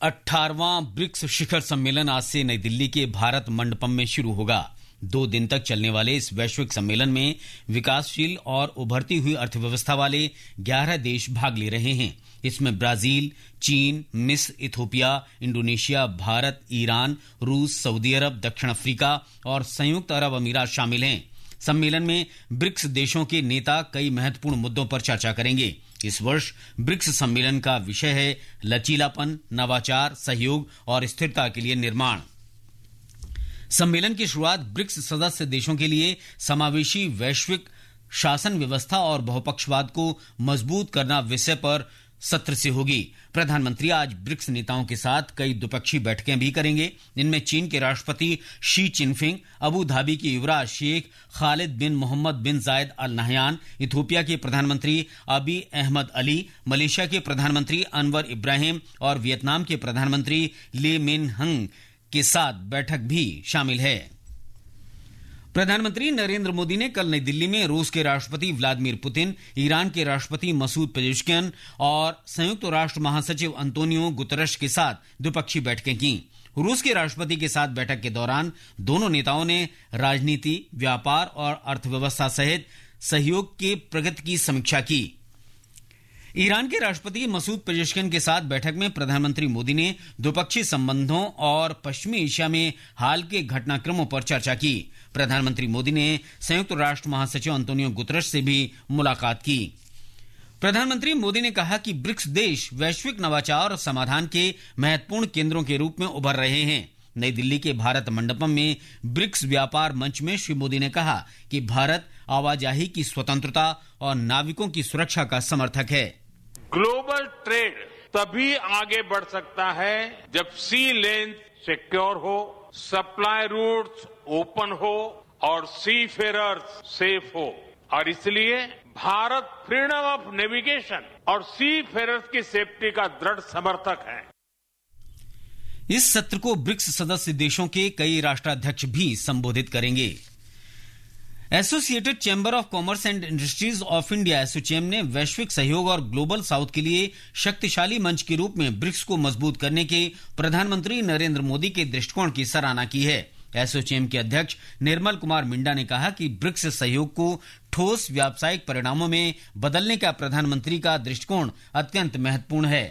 18वां BRICS शिखर सम्मेलन आज से नई दिल्ली के भारत मंडपम में शुरू होगा। 2 दिन तक चलने वाले इस वैश्विक सम्मेलन में विकासशील और उभरती हुई अर्थव्यवस्था वाले 11 देश भाग ले रहे हैं। इसमें ब्राजील, चीन, मिस्र, इथोपिया, इंडोनेशिया, भारत, ईरान, रूस, सऊदी अरब, दक्षिण अफ्रीका और संयुक्त अरब अमीरात शामिल हैं। सम्मेलन में ब्रिक्स देशों के नेता कई महत्वपूर्ण मुद्दों पर चर्चा करेंगे। इस वर्ष ब्रिक्स सम्मेलन का विषय है लचीलापन, नवाचार, सहयोग और स्थिरता के लिए निर्माण। सम्मेलन की शुरुआत ब्रिक्स सदस्य देशों के लिए समावेशी वैश्विक शासन व्यवस्था और बहुपक्षवाद को मजबूत करना विषय पर सत्र से होगी। प्रधानमंत्री आज ब्रिक्स नेताओं के साथ कई द्विपक्षीय बैठकें भी करेंगे। इनमें चीन के राष्ट्रपति शी चिनफिंग, अबू धाबी के युवराज शेख खालिद बिन मोहम्मद बिन जायद अल नहयान, इथोपिया के प्रधानमंत्री अबी अहमद अली, मलेशिया के प्रधानमंत्री अनवर इब्राहिम और वियतनाम के प्रधानमंत्री ले मिन हंग के साथ बैठक भी शामिल है। प्रधानमंत्री नरेंद्र मोदी ने कल नई दिल्ली में रूस के राष्ट्रपति व्लादिमीर पुतिन, ईरान के राष्ट्रपति मसूद पेजेश्कियान और संयुक्त राष्ट्र महासचिव अंतोनियो गुतरश के साथ द्विपक्षीय बैठकें की। रूस के राष्ट्रपति के साथ बैठक के दौरान दोनों नेताओं ने राजनीति, व्यापार और अर्थव्यवस्था सहित सहयोग के प्रगति की समीक्षा की। ईरान के राष्ट्रपति मसूद पेजेश्कियान के साथ बैठक में प्रधानमंत्री मोदी ने द्विपक्षीय संबंधों और पश्चिमी एशिया में हाल के घटनाक्रमों पर चर्चा की। प्रधानमंत्री मोदी ने संयुक्त राष्ट्र महासचिव अंतोनियो गुतरश से भी मुलाकात की। प्रधानमंत्री मोदी ने कहा कि ब्रिक्स देश वैश्विक नवाचार और समाधान के महत्वपूर्ण केंद्रों के रूप में उभर रहे हैं। नई दिल्ली के भारत मंडपम में ब्रिक्स व्यापार मंच में श्री मोदी ने कहा कि भारत आवाजाही की स्वतंत्रता और नाविकों की सुरक्षा का समर्थक है। ग्लोबल ट्रेड तभी आगे बढ़ सकता है जब सी लेन सिक्योर हो, सप्लाई रूट्स ओपन हो और सी फेरर्स सेफ हो। और इसलिए भारत फ्रीडम ऑफ नेविगेशन और सी फेरर्स की सेफ्टी का दृढ़ समर्थक है। इस सत्र को ब्रिक्स सदस्य देशों के कई राष्ट्राध्यक्ष भी संबोधित करेंगे। Associated chamber of commerce and industries of India ASSOCHAM ने वैश्विक सहयोग और ग्लोबल साउथ के लिए शक्तिशाली मंच के रूप में ब्रिक्स को मजबूत करने के प्रधानमंत्री नरेंद्र मोदी के दृष्टिकोण की सराहना की है। एसोचैम के अध्यक्ष निर्मल कुमार मिंडा ने कहा कि ब्रिक्स सहयोग को ठोस व्यावसायिक परिणामों में बदलने का प्रधानमंत्री का दृष्टिकोण अत्यंत महत्वपूर्ण है।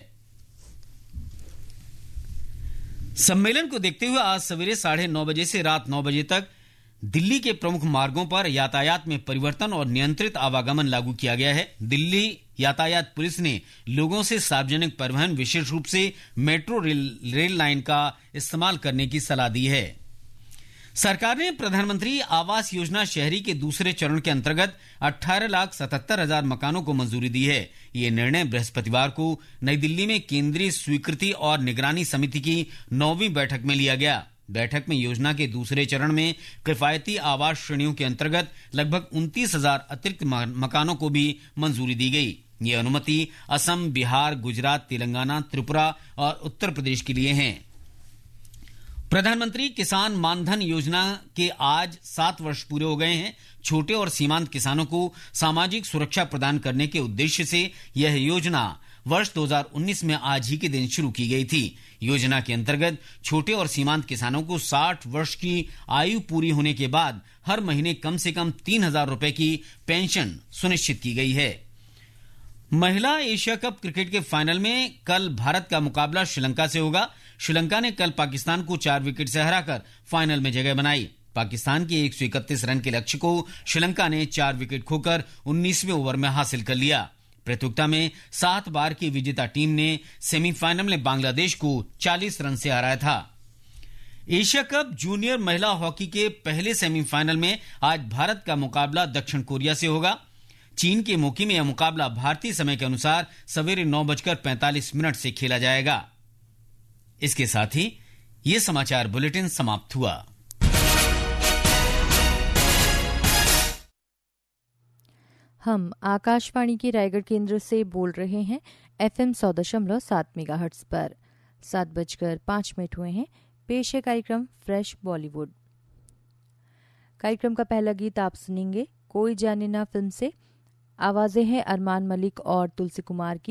सम्मेलन को देखते हुए आज सवेरे 9:30 बजे से रात 9 बजे तक दिल्ली के प्रमुख मार्गों पर यातायात में परिवर्तन और नियंत्रित आवागमन लागू किया गया है। दिल्ली यातायात पुलिस ने लोगों से सार्वजनिक परिवहन, विशेष रूप से मेट्रो रेल लाइन का इस्तेमाल करने की सलाह दी है। सरकार ने प्रधानमंत्री आवास योजना शहरी के दूसरे चरण के अंतर्गत 18,77,000 मकानों को मंजूरी दी है। ये निर्णय बृहस्पतिवार को नई दिल्ली में केंद्रीय स्वीकृति और निगरानी समिति की 9वीं बैठक में लिया गया। बैठक में योजना के दूसरे चरण में किफायती आवास श्रेणियों के अंतर्गत लगभग 29,000 अतिरिक्त मकानों को भी मंजूरी दी गई। ये अनुमति असम, बिहार, गुजरात, तेलंगाना, त्रिपुरा और उत्तर प्रदेश के लिए है। प्रधानमंत्री किसान मानधन योजना के आज 7 वर्ष पूरे हो गए हैं। छोटे और सीमांत किसानों को सामाजिक सुरक्षा प्रदान करने के उद्देश्य से यह योजना वर्ष 2019 में आज ही के दिन शुरू की गई थी। योजना के अंतर्गत छोटे और सीमांत किसानों को 60 वर्ष की आयु पूरी होने के बाद हर महीने कम से कम 3,000 रुपए की पेंशन सुनिश्चित की गई है। महिला एशिया कप क्रिकेट के फाइनल में कल भारत का मुकाबला श्रीलंका से होगा। श्रीलंका ने कल पाकिस्तान को 4 विकेट से हराकर फाइनल में जगह बनाई। पाकिस्तान के 131 रन के लक्ष्य को श्रीलंका ने 4 विकेट खोकर 19वें ओवर में हासिल कर लिया। प्रतियोगिता में 7 बार की विजेता टीम ने सेमीफाइनल में बांग्लादेश को 40 रन से हराया था। एशिया कप जूनियर महिला हॉकी के पहले सेमीफाइनल में आज भारत का मुकाबला दक्षिण कोरिया से होगा। चीन के मोकी में यह मुकाबला भारतीय समय के अनुसार सवेरे 9:45 से खेला जाएगा। इसके साथ ही यह समाचार बुलेटिन समाप्त हुआ। हम आकाशवाणी के रायगढ़ केंद्र से बोल रहे हैं FM 100.7 मेगाहर्ट्ज पर। 7:05 हुए हैं। पेश है कार्यक्रम फ्रेश बॉलीवुड। कार्यक्रम का पहला गीत आप सुनेंगे कोई जाने ना फिल्म से। आवाजें हैं अरमान मलिक और तुलसी कुमार की।